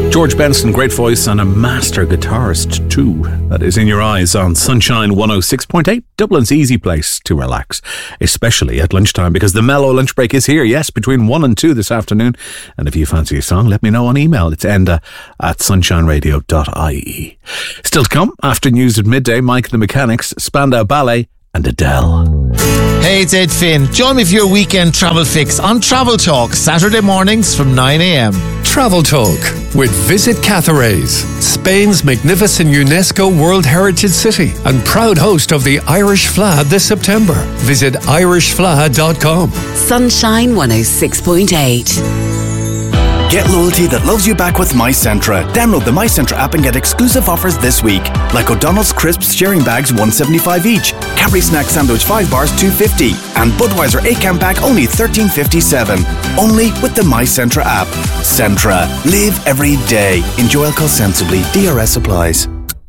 George Benson, great voice and a master guitarist too. That is In Your Eyes on Sunshine 106.8, Dublin's easy place to relax, especially at lunchtime, because the mellow lunch break is here, yes, between 1 and 2 this afternoon. And if you fancy a song, let me know on email. It's enda@sunshineradio.ie. Still to come, after news at midday, Mike and the Mechanics, Spandau Ballet and Adele. Hey, it's Ed Finn. Join me for your weekend travel fix on Travel Talk, Saturday mornings from 9 a.m. Travel Talk with Visit Cathares, Spain's magnificent UNESCO World Heritage City and proud host of the Irish Fleadh this September. Visit irishfleadh.com. Sunshine 106.8. Get loyalty that loves you back with MyCentra. Download the MyCentra app and get exclusive offers this week. Like O'Donnell's Crisps sharing bags $1.75 each. Cadbury Snack Sandwich 5 bars $2.50. And Budweiser 8-can pack only $13.57. Only with the MyCentra app. Centra. Live every day. Enjoy alcohol sensibly. DRS applies.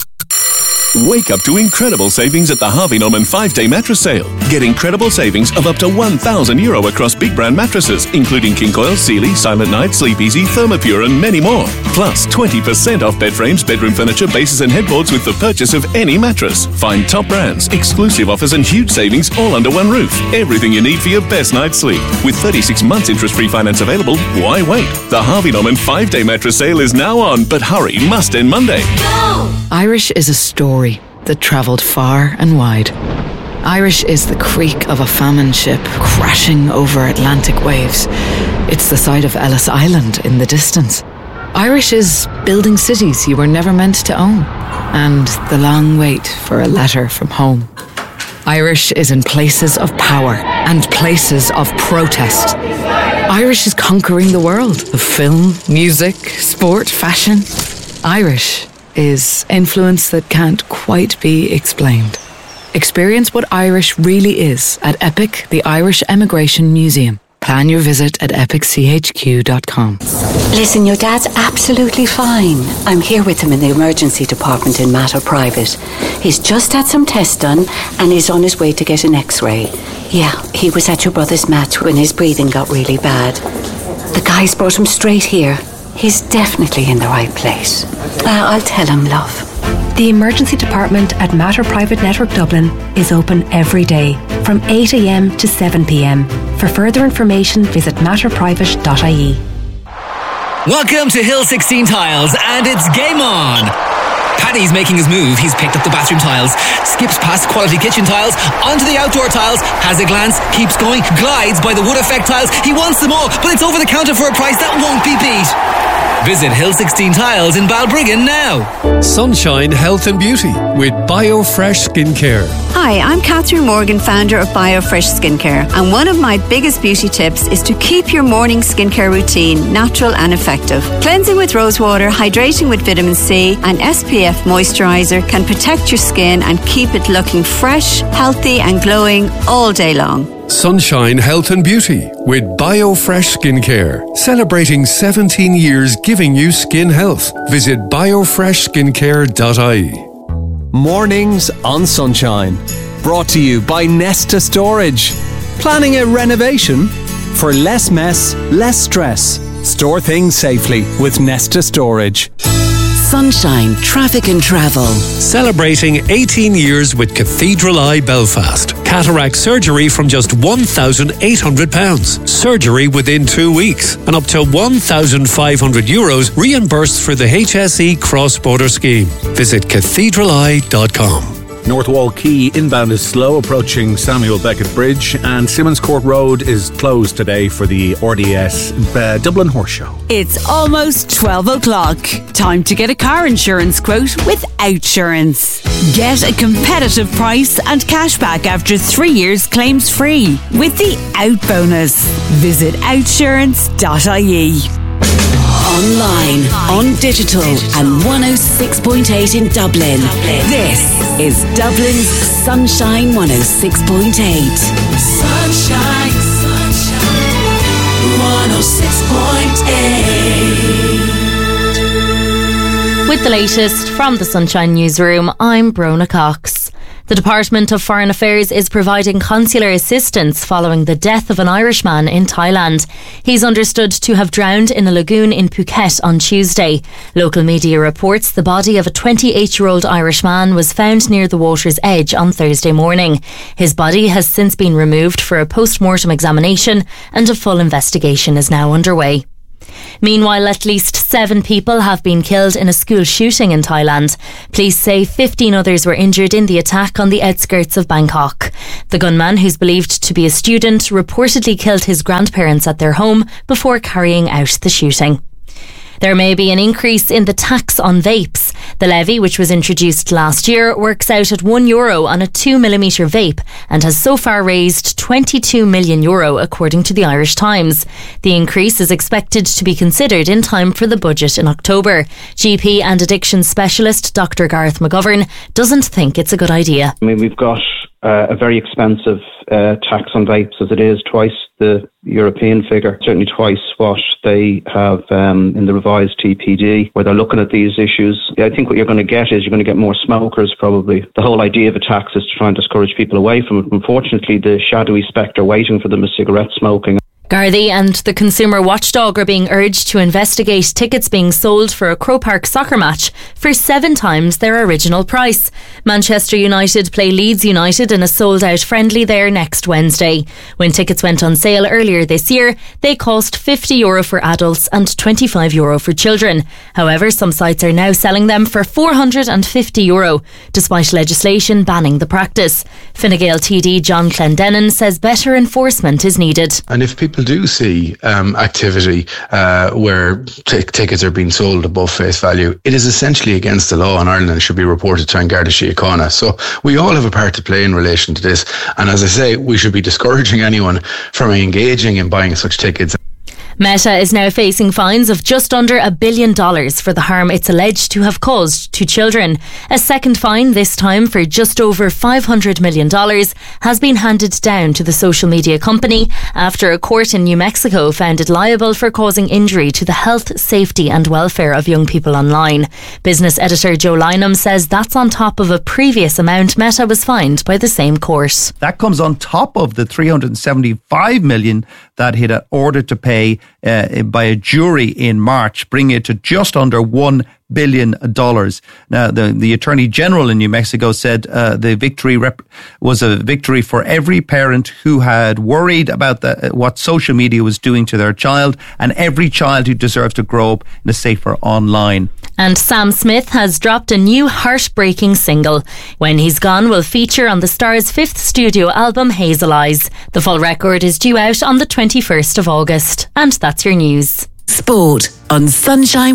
Wake up to incredible savings at the Harvey Norman 5-day mattress sale. Get incredible savings of up to €1,000 across big brand mattresses, including King Coil, Sealy, Silent Night, Sleep Easy, Thermopure and many more. Plus 20% off bed frames, bedroom furniture, bases and headboards with the purchase of any mattress. Find top brands, exclusive offers and huge savings all under one roof. Everything you need for your best night's sleep. With 36 months interest-free finance available, why wait? The Harvey Norman 5-day mattress sale is now on, but hurry, must end Monday. Go! Irish is a story that travelled far and wide. Irish is the creak of a famine ship crashing over Atlantic waves. It's the sight of Ellis Island in the distance. Irish is building cities you were never meant to own, and the long wait for a letter from home. Irish is in places of power and places of protest. Irish is conquering the world of film, music, sport, fashion. Irish is influence that can't quite be explained. Experience what Irish really is at EPIC, the Irish Emigration Museum. Plan your visit at epicchq.com. Listen, your dad's absolutely fine. I'm here with him in the emergency department in Mater Private. He's just had some tests done and he's on his way to get an x-ray. Yeah, he was at your brother's match when his breathing got really bad. The guys brought him straight here. He's definitely in the right place. I'll tell him, love. The emergency department at Mater Private Network Dublin is open every day from 8 a.m. to 7 p.m. For further information, visit matterprivate.ie. Welcome to Hill 16 Tiles, and it's game on! Paddy's making his move. He's picked up the bathroom tiles, skips past quality kitchen tiles, onto the outdoor tiles, has a glance, keeps going, glides by the wood effect tiles. He wants them all, but it's over the counter for a price that won't be beat. Visit Hill 16 Tiles in Balbriggan now. Sunshine Health and Beauty with BioFresh Skincare. Hi, I'm Catherine Morgan, founder of BioFresh Skincare, and one of my biggest beauty tips is to keep your morning skincare routine natural and effective. Cleansing with rosewater, hydrating with vitamin C and SPF moisturizer can protect your skin and keep it looking fresh, healthy and glowing all day long. Sunshine Health and Beauty with BioFresh Skincare. Celebrating 17 years giving you skin health. Visit biofreshskincare.ie. Mornings on Sunshine. Brought to you by Nesta Storage. Planning a renovation? For less mess, less stress. Store things safely with Nesta Storage. Sunshine Traffic and Travel. Celebrating 18 years with Cathedral Eye Belfast. Cataract surgery from just £1,800. Surgery within 2 weeks. And up to €1,500 reimbursed for the HSE cross-border scheme. Visit cathedraleye.com. North Wall Quay inbound is slow approaching Samuel Beckett Bridge, and Simmons Court Road is closed today for the RDS Dublin Horse Show. It's almost 12 o'clock. Time to get a car insurance quote with Outsurance. Get a competitive price and cashback after 3 years claims free with the Out Bonus. Visit outsurance.ie. Online, on digital and 106.8 in Dublin. This is Dublin's Sunshine 106.8. Sunshine, sunshine, 106.8. With the latest from the Sunshine Newsroom, I'm Brona Cox. The Department of Foreign Affairs is providing consular assistance following the death of an Irishman in Thailand. He's understood to have drowned in a lagoon in Phuket on Tuesday. Local media reports the body of a 28-year-old Irishman was found near the water's edge on Thursday morning. His body has since been removed for a post-mortem examination and a full investigation is now underway. Meanwhile, at least 7 people have been killed in a school shooting in Thailand. Police say 15 others were injured in the attack on the outskirts of Bangkok. The gunman, who's believed to be a student, reportedly killed his grandparents at their home before carrying out the shooting. There may be an increase in the tax on vapes. The levy, which was introduced last year, works out at €1 on a 2mm vape and has so far raised €22 million, according to the Irish Times. The increase is expected to be considered in time for the budget in October. GP and addiction specialist Dr. Gareth McGovern doesn't think it's a good idea. I mean, we've got a very expensive tax on vapes as it is, twice the European figure, certainly twice what they have in the revised TPD, where they're looking at these issues. I think what you're going to get is you're going to get more smokers probably. The whole idea of a tax is to try and discourage people away from it. Unfortunately, the shadowy spectre waiting for them is cigarette smoking. Gardaí and the Consumer Watchdog are being urged to investigate tickets being sold for a Croke Park soccer match for 7 times their original price. Manchester United play Leeds United in a sold-out friendly there next Wednesday. When tickets went on sale earlier this year, they cost €50 for adults and €25 for children. However, some sites are now selling them for €450, despite legislation banning the practice. Fine Gael TD John Clendenin says better enforcement is needed. And if people do see activity where tickets are being sold above face value, it is essentially against the law in Ireland and should be reported to An Garda Síochána. So we all have a part to play in relation to this, and as I say, we should be discouraging anyone from engaging in buying such tickets. Meta is now facing fines of just under $1 billion for the harm it's alleged to have caused to children. A second fine, this time for just over $500 million, has been handed down to the social media company after a court in New Mexico found it liable for causing injury to the health, safety and welfare of young people online. Business editor Joe Lynham says that's on top of a previous amount Meta was fined by the same court. That comes on top of the $375 million that he'd ordered to pay by a jury in March, bringing it to just under $1 billion. Now, the Attorney General in New Mexico said the victory was a victory for every parent who had worried about what social media was doing to their child, and every child who deserves to grow up in a safer online. And Sam Smith has dropped a new heartbreaking single. When He's Gone will feature on the star's 5th studio album, Hazel Eyes. The full record is due out on the 21st of August. And that's your news. Sport on Sunshine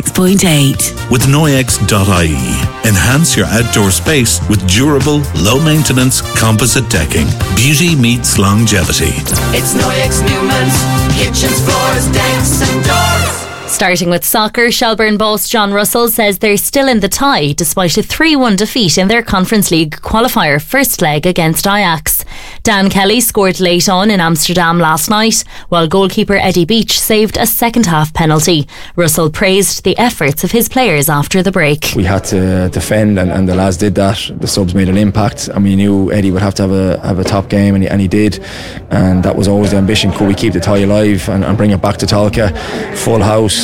106.8. With Noyex.ie. Enhance your outdoor space with durable, low-maintenance composite decking. Beauty meets longevity. It's Noyex Newman's kitchens, floors, decks and doors. Starting with soccer, Shelbourne boss John Russell says they're still in the tie despite a 3-1 defeat in their Conference League qualifier first leg against Ajax. Dan Kelly scored late on in Amsterdam last night, while goalkeeper Eddie Beach saved a second-half penalty. Russell praised the efforts of his players after the break. We had to defend and the lads did that. The subs made an impact and we knew Eddie would have to have a top game and he did, and that was always the ambition. Could we keep the tie alive and bring it back to Talca? Full house.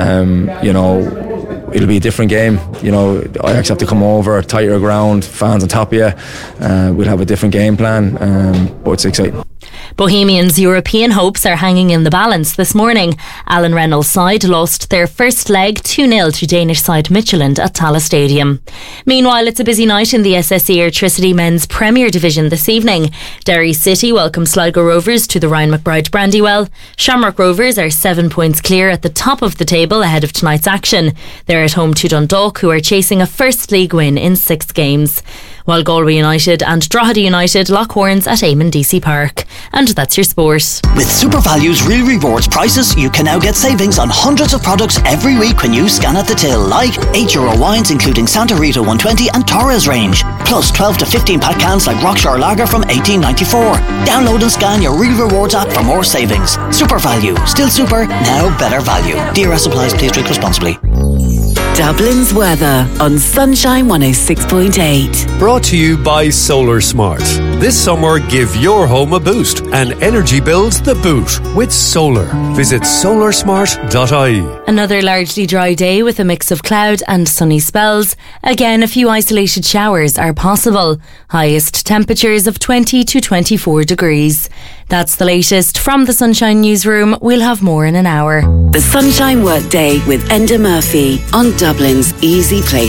It'll be a different game. Ajax have to come over, tighter ground, fans on top of you. We'll have a different game plan, but it's exciting. Bohemians' European hopes are hanging in the balance this morning. Alan Reynolds' side lost their first leg 2-0 to Danish side Midtjylland at Tala Stadium. Meanwhile, it's a busy night in the SSE Airtricity Men's Premier Division this evening. Derry City welcome Sligo Rovers to the Ryan McBride Brandywell. Shamrock Rovers are 7 points clear at the top of the table ahead of tonight's action. They're at home to Dundalk, who are chasing a first league win in 6 games. While Galway United and Drogheda United lock horns at Eamon DC Park. And that's your sport. With Super Value's Real Rewards prices, you can now get savings on hundreds of products every week when you scan at the till, like €8 wines including Santa Rita 120 and Torres range, plus 12 to 15 pack cans like Rockshore Lager from $18.94. Download and scan your Real Rewards app for more savings. Super Value, still super, now better value. DRS applies, please drink responsibly. Dublin's weather on Sunshine 106.8. Brought to you by Solar Smart. This summer, give your home a boost and energy bills the boot with solar. Visit solarsmart.ie. Another largely dry day with a mix of cloud and sunny spells. Again, a few isolated showers are possible. Highest temperatures of 20 to 24 degrees. That's the latest from the Sunshine Newsroom. We'll have more in an hour. The Sunshine Workday with Enda Murphy on Dublin's Easy Place.